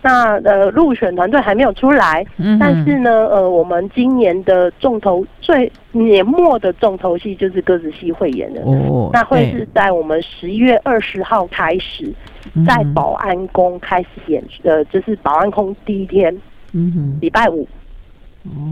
那入选团队还没有出来，但是呢，我们今年的年末的重头戏就是歌仔戏汇演了。那会是在我们11月20号开始，在保安宫开始演，就是保安宫第一天，礼拜五。